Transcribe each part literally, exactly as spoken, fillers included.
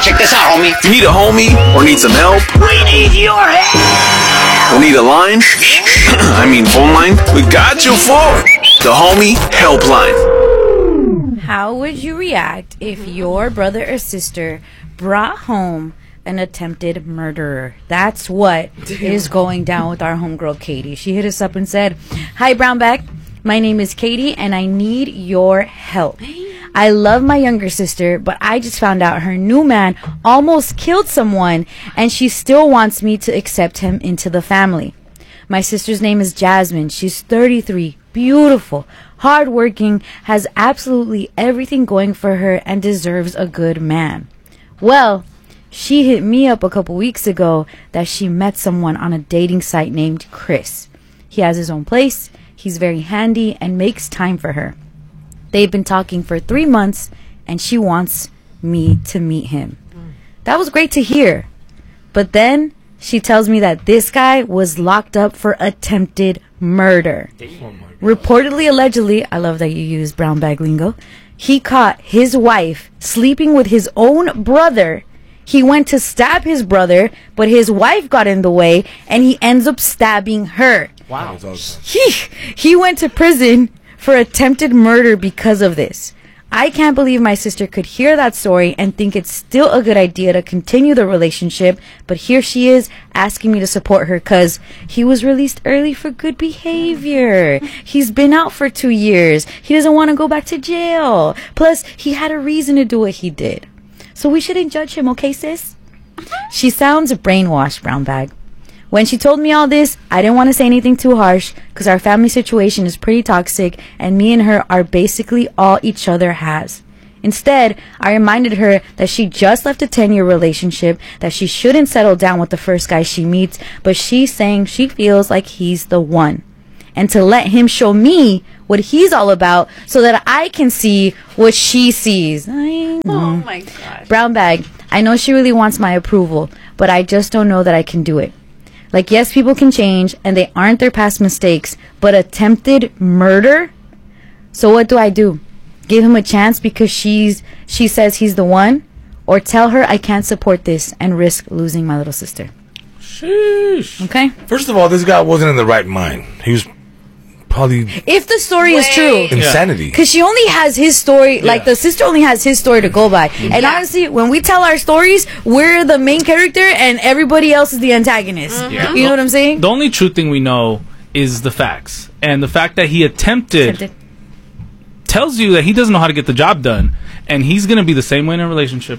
check this out, homie. You need a homie or need some help? We need your help. Or need a line? I mean phone line? We got you for the Homie Helpline. How would you react if your brother or sister brought home an attempted murderer? That's what Damn. is going down with our homegirl Katie. She hit us up and said, "Hi Brownback, my name is Katie and I need your help. I love my younger sister, but I just found out her new man almost killed someone and she still wants me to accept him into the family. My sister's name is Jasmine. She's thirty-three, beautiful, hardworking, has absolutely everything going for her and deserves a good man. Well, she hit me up a couple weeks ago that she met someone on a dating site named Chris. He has his own place, he's very handy, and makes time for her. They've been talking for three months, and she wants me to meet him." That was great to hear. But then she tells me that this guy was locked up for attempted murder. Oh Reportedly, allegedly, I love that you use brown bag lingo, he caught his wife sleeping with his own brother. He went to stab his brother, but his wife got in the way, and he ends up stabbing her. Wow. He, he went to prison for attempted murder because of this. I can't believe my sister could hear that story and think it's still a good idea to continue the relationship, but here she is asking me to support her because he was released early for good behavior. He's been out for two years. He doesn't want to go back to jail. Plus, he had a reason to do what he did. So we shouldn't judge him, okay, sis? She sounds brainwashed, brown bag. When she told me all this, I didn't want to say anything too harsh because our family situation is pretty toxic and me and her are basically all each other has. Instead, I reminded her that she just left a ten-year relationship, that she shouldn't settle down with the first guy she meets, but she's saying she feels like he's the one. And to let him show me what he's all about so that I can see what she sees. I Oh my gosh. Brown bag, I know she really wants my approval, but I just don't know that I can do it. Like, yes, people can change, and they aren't their past mistakes, but attempted murder? So what do I do? Give him a chance because she's she says he's the one? Or tell her I can't support this and risk losing my little sister? Sheesh. Okay? First of all, this guy wasn't in the right mind. He was probably If the story is true. insanity. Because she only has his story, Yeah. like the sister only has his story to go by. And honestly, when we tell our stories, we're the main character and everybody else is the antagonist. Yeah. You know what I'm saying? The only true thing we know is the facts. And the fact that he attempted, Attempted. tells you that he doesn't know how to get the job done. And he's going to be the same way in a relationship.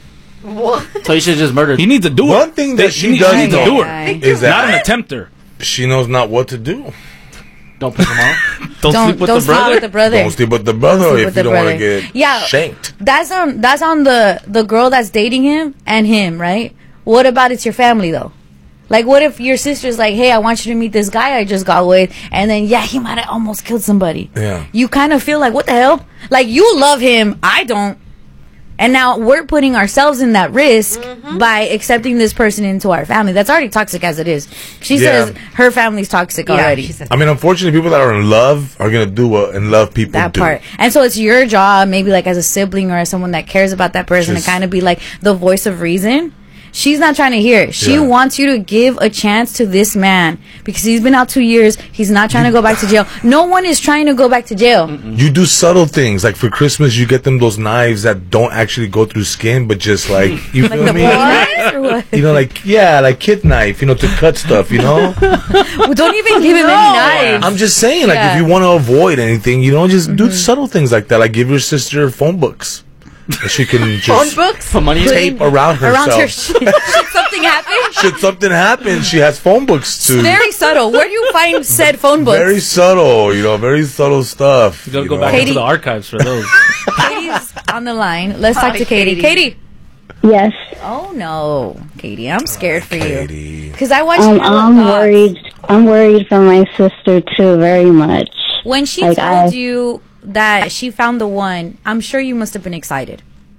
So you should just murder. He needs to do it. One thing that They- she he needs- does he needs to know do it. Aye. is that Not an attempter. she knows not what to do. Don't piss him off. Don't, Don't, sleep with don't the sleep brother. with the brother. Don't sleep with the brother sleep if with you the don't want to brother. get Yeah. shanked. That's on that's on the the girl that's dating him and him, right? What about it's your family though? Like, what if your sister's like, "Hey, I want you to meet this guy I just got with," and then yeah, he might have almost killed somebody. Yeah. You kind of feel like, what the hell? Like, you love him, I don't. And now we're putting ourselves in that risk by accepting this person into our family. That's already toxic as it is. She Yeah. says her family's toxic Yeah, already. she said I mean, unfortunately, people that are in love are going to do what in love people That do. part. And so it's your job, maybe like as a sibling or as someone that cares about that person, Just- to kind of be like the voice of reason. She's not trying to hear it. She Yeah. wants you to give a chance to this man because he's been out two years. He's not trying to go back to jail. No one is trying to go back to jail. You do subtle things. Like for Christmas, you get them those knives that don't actually go through skin, but just like, you Like feel the me? what? Or what? You know, like, yeah, like kid knife, you know, to cut stuff, you know? Well, don't even give him any knives. I'm just saying, like, Yeah. if you want to avoid anything, you know, just do subtle things like that. Like, give your sister phone books. That she can phone just books. For money. tape around herself. Around her shit. Should something happen? Should something happen, she has phone books to. Very subtle. Where do you find said phone books? Very subtle, you know, very subtle stuff. You gotta you go know? back Katie. into the archives for those. Katie's on the line. Let's talk Hi, to Katie. Katie. Katie. Yes, Oh no, Katie, I'm scared for you. Katie. Because I want you um, to know I'm thoughts. worried. I'm worried for my sister too, very much. When she Like, told I- you that she found the one, I'm sure you must have been excited.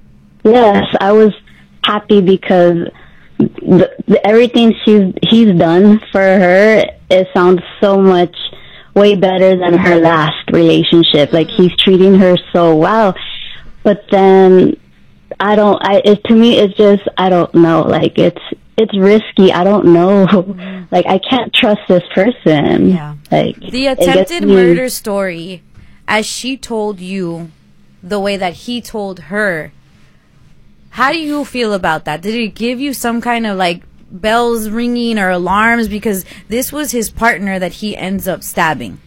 Yes, I was happy because the, the, everything she's he's done for her, it sounds so much way better than her last relationship. Like, he's treating her so well. But then I don't. I it, to me, it's just I don't know. Like it's it's risky. I don't know. Like I can't trust this person. Yeah. Like The it gets attempted me- murder story, as she told you, the way that he told her. How do you feel about that? Did it give you some kind of like bells ringing or alarms? Because this was his partner that he ends up stabbing.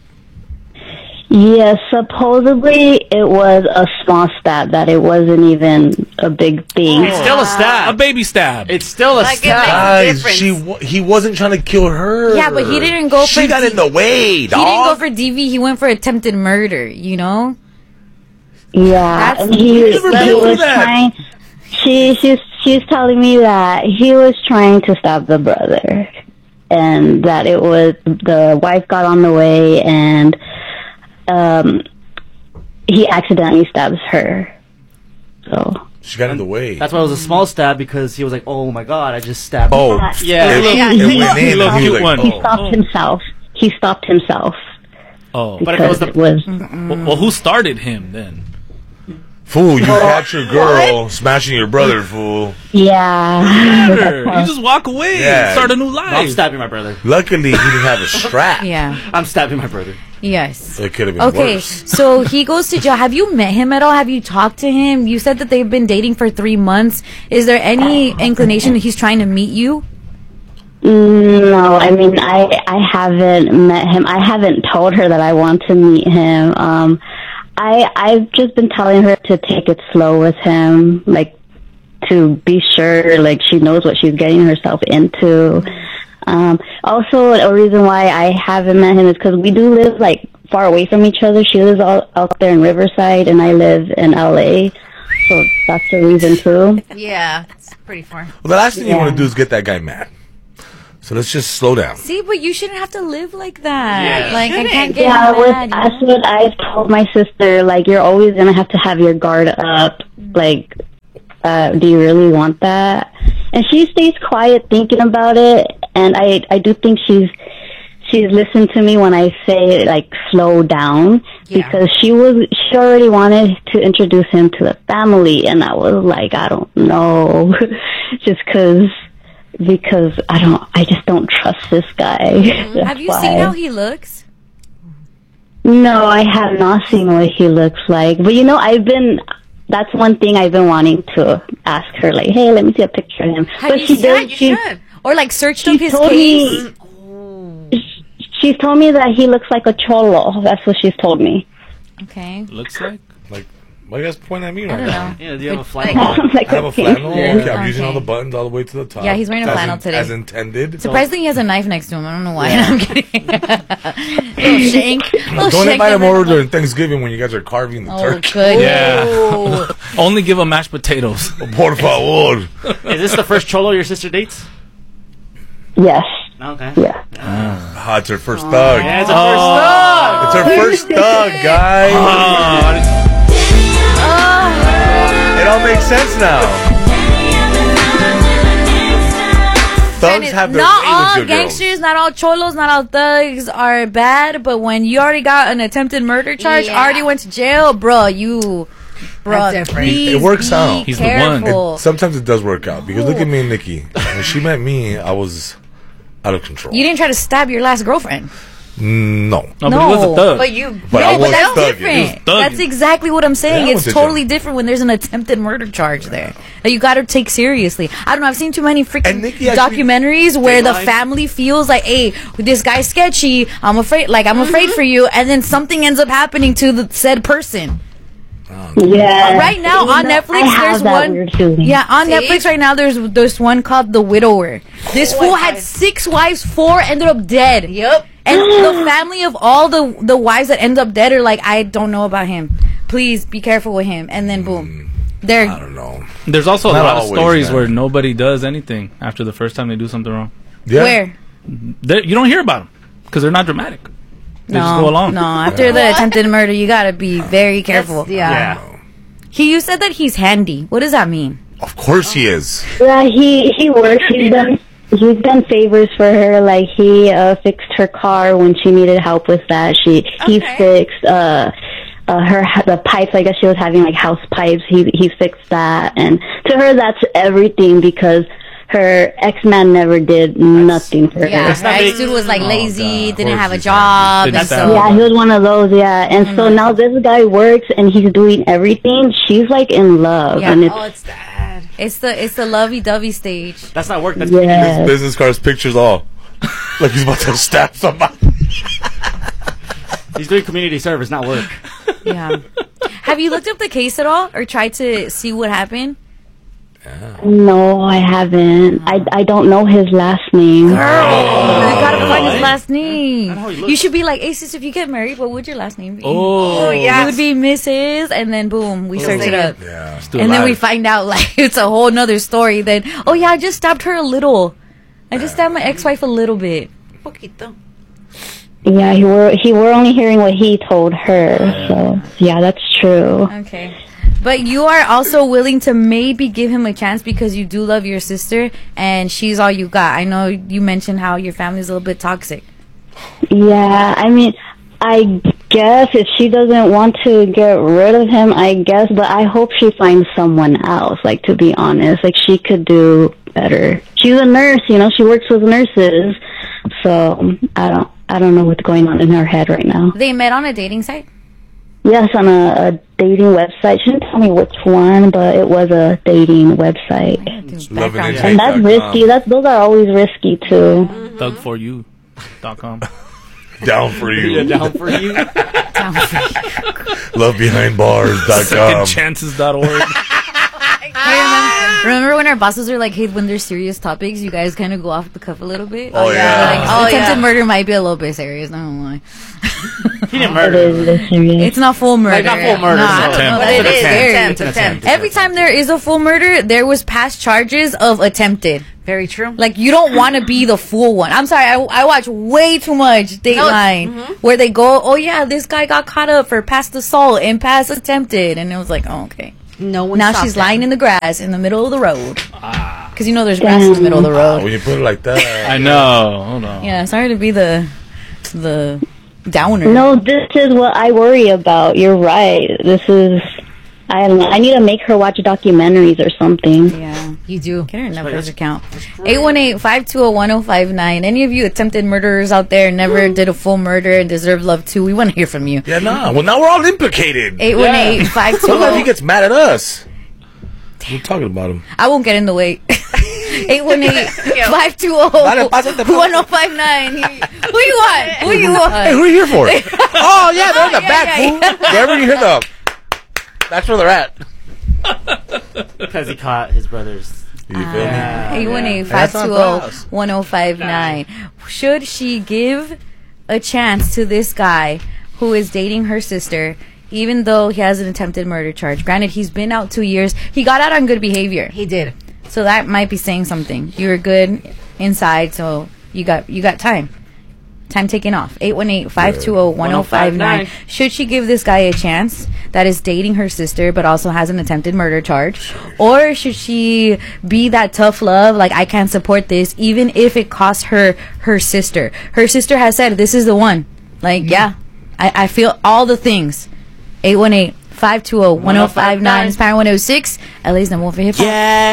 Yes, supposedly it was a small stab. That it wasn't even a big thing. It's still a A stab. baby stab. It's still a Like, it stab. makes- Guys, difference. she wa- he wasn't trying to kill her. Yeah, but he didn't go She for got D- in the way, He dog. didn't go for D V. He went for attempted murder. You know. Yeah, That's- and he, You never he been through was that. trying. She she's she's telling me that he was trying to stab the brother, and that it was the wife got on the way, and um, he accidentally stabs her. So She got in the way. That's why it was a small stab, because he was like, "Oh my god, I just stabbed." oh, Yeah. It, Yeah, it he- went in. Little and he was cute like, one. he oh. stopped himself. He stopped himself Oh, But if it was because the- it was. well, well, who started him then? Fool, you catch your girl smashing your brother, fool. Yeah. Sure. You just walk away, Yeah. start a new I'm life. stabbing my brother. Luckily, he didn't have a strap. Yeah. I'm stabbing my brother. Yes. It could have been Okay, worse. so he goes to jail. Have you met him at all? Have you talked to him? You said that they've been dating for three months. Is there any inclination that he's trying to meet you? No, I mean, I I haven't met him. I haven't told her that I want to meet him. Um, I I've just been telling her to take it slow with him, like to be sure, like she knows what she's getting herself into. Um, also, a reason why I haven't met him is because we do live like far away from each other. She lives all, out there in Riverside, and I live in L A, so that's the reason too. Yeah, it's pretty far. Well, the last thing you Yeah. want to do is get that guy mad. So let's just slow down. See, but you shouldn't have to live like that. Yeah. Like, I Shouldn't. can't get Yeah, with, mad. you that's know? what I've told my sister. Like, you're always gonna have to have your guard up. Like, uh, do you really want that? And she stays quiet, thinking about it. And I, I do think she's, she's listened to me when I say like slow down, Yeah. because she was, she already wanted to introduce him to the family, and I was like, I don't know, just because. Because I don't, I just don't trust this guy. That's Have you why. seen how he looks? No, I have not seen what he looks like. But you know, I've been. That's one thing I've been wanting to ask her. Like, hey, let me see a picture of him. Have but you she seen does. Yeah, you She, should. Or like searched she up his told case? me. She's told me that he looks like a cholo. That's what she's told me. Okay. Looks like. Like, why you guys pointing at me I right don't now? know. Yeah, do you have a Like- flannel? I'm like, I have a okay. flannel. Yeah. Okay, I'm using all Okay. the buttons all the way to the top. Yeah, he's wearing a As flannel in- today. As intended. Surprisingly, he has a knife next to him. I don't know why. I'm kidding. Little shank. Little Don't shank invite him in over there. during Thanksgiving when you guys are carving the Oh, turkey. good. Yeah. Only give him mashed potatoes. Por favor. Is this the first cholo your sister dates? Yes. Okay. Yeah. Ah, it's her first thug. Yeah, it's a first dog. It's her first thug, guys. It all makes sense now. Thugs have their Not way all with your gangsters, girls. not all cholos, not all thugs are bad, but when you already got an attempted murder charge, Yeah. already went to jail, bro, you, bro, That's different. please It works be out. He's the one. careful. Sometimes it does work out because look at me and Nikki. When she met me, I was out of control. You didn't try to stab your last girlfriend. No. No, but he was a No. thug. But you. But I No, was but that's thugging. different. He was thugging. That's exactly what I'm saying. Yeah, I it's was totally different. different when there's an attempted murder charge there that you got to take seriously. I don't know. I've seen too many And freaking Nikki actually- documentaries where the lied. family feels like, "Hey, this guy's sketchy. I'm afraid. Like I'm afraid for you," and then something ends up happening to the said person. Yeah. Right now You on know, Netflix, I have there's that one. weird feeling. Yeah, on See? Netflix right now, there's there's one called The Widower. This Oh, fool I had got it. six wives, four ended up dead. Yep. And the family of all the the wives that end up dead are like, I don't know about him. Please be careful with him. And then boom, they're I don't know. There's also a Not lot of always, stories man. where nobody does anything after the first time they do something wrong. Yeah. where They, you don't hear about them because they're not dramatic. They just no go along. no. After the attempted murder, you gotta be very careful. Yeah. Yeah. He, you said that he's handy. What does that mean? Of course he is. Yeah, he he works. He's done he's done favors for her. Like he uh, fixed her car when she needed help with that. She he Okay. fixed uh uh, her the pipes. I guess she was having like house pipes. He he fixed that, and to her that's everything because her ex-man never did nothing for Yeah, her. her ex-dude was like lazy, God. didn't have a Horses. job, and That's so Yeah, he was one of those. Yeah, and so now this guy works and he's doing everything. She's like in love, Yeah. and it's Oh, it's sad. it's the it's the lovey-dovey stage. That's not work. That's yeah. Business cards, pictures, all. Like he's about to stab somebody. He's doing community service, not work. Yeah. Have you looked up the case at all, or tried to see what happened? No, I haven't. I, I don't know his last name. You gotta find his last name. how he looks. You should be like, hey, sis, if you get married, what would your last name be? Oh, yeah. It would be Missus And then boom, we search it up. Yeah. Still And then we alive. find out like it's a whole nother story. Then, oh yeah, I just stabbed her a little. I just stabbed my ex-wife a little bit. Poquito. Yeah, he were he were only hearing what he told her. So yeah, that's true. Okay. But you are also willing to maybe give him a chance because you do love your sister and she's all you got. I know you mentioned how your family's a little bit toxic. Yeah, I mean, I guess if she doesn't want to get rid of him, I guess. But I hope she finds someone else. Like, to be honest, like she could do better. She's a nurse, you know. She works with nurses, so I don't. I don't know what's going on in her head right now. They met on a dating site? Yes, on a, a dating website. She didn't tell me which one, but it was a dating website. Do Love background and check. And that's risky. That's those are always risky too. thug for you dot com. Down for Yeah, you. down for you. Love behind bars dot Second com. chances dot org. Remember when our bosses were like, hey, when there's serious topics, you guys kind of go off the cuff a little bit? Oh, yeah. Like, Oh, attempted yeah. murder might be a little bit serious, not gonna lie. He didn't It murder. is it is serious. It's not full murder. Like, not full murder, Nah, no. no, Attempt. But that's it is scary. attempt, It's an attempt. Every time there is a full murder, there was past charges of attempted. Very true. Like, you don't want to be the full one. I'm sorry, I, I watch way too much Dateline where they go, oh yeah, this guy got caught up for past assault and past attempted. And it was like, oh, okay. no one. Now stopped she's him. lying in the grass in the middle of the road. Because you know there's grass in the middle of the road. When you put it like that. I know. Hold on. Yeah, sorry to be the the downer. No, this is what I worry about. You're right. This is. I don't know. I need to make her watch documentaries or something. Yeah. You do. Get her a Netflix account. eight one eight, five two zero, one zero five nine. Any of you attempted murderers out there never did a full murder and deserve love too? We want to hear from you. Yeah, nah. Well, now we're all implicated. eight one eight, five two What if he zero. gets mad at us? We're talking about him. I won't get in the way. eight one eight, five two zero, one zero five nine. Who you want? Who you Hey, want? who are you here for? Oh, yeah, they're in the Yeah, back, yeah, fool. Wherever you hear them. That's where they're at. Because he caught his brothers. You feel me? eight one eight, That's five not two zero, fast. one zero five nine. Should she give a chance to this guy who is dating her sister, even though he has an attempted murder charge? Granted, he's been out two years. He got out on good behavior. He did. So that might be saying something. You were good inside, so you got you got time. Time taken off. eight one eight, five two zero, one zero five nine. Should she give this guy a chance that is dating her sister but also has an attempted murder charge? Or should she be that tough love, like, I can't support this, even if it costs her her sister? Her sister has said, this is the one. Like, yeah, I, I feel all the things. eight one eight, five two zero, one zero five nine. Inspire one oh six. L A's number one for hip hop. Yeah.